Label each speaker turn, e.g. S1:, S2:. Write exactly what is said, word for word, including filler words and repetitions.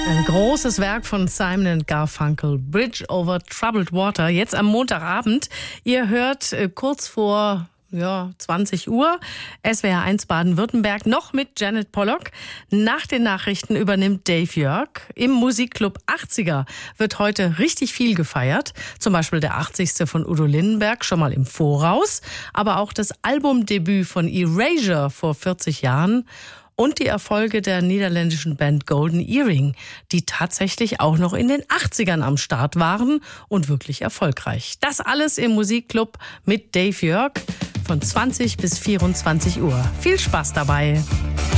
S1: Ein großes Werk von Simon and Garfunkel, Bridge over Troubled Water, jetzt am Montagabend. Ihr hört äh, kurz vor ja, zwanzig Uhr, S W R eins Baden-Württemberg, noch mit Janet Pollock. Nach den Nachrichten übernimmt Dave Jörg. Im Musikclub achtziger wird heute richtig viel gefeiert. Zum Beispiel der achtzigste von Udo Lindenberg, schon mal im Voraus. Aber auch das Albumdebüt von Erasure vor vierzig Jahren. Und die Erfolge der niederländischen Band Golden Earring, die tatsächlich auch noch in den achtzigern am Start waren und wirklich erfolgreich. Das alles im Musikclub mit Dave Jörg von zwanzig bis vierundzwanzig Uhr. Viel Spaß dabei!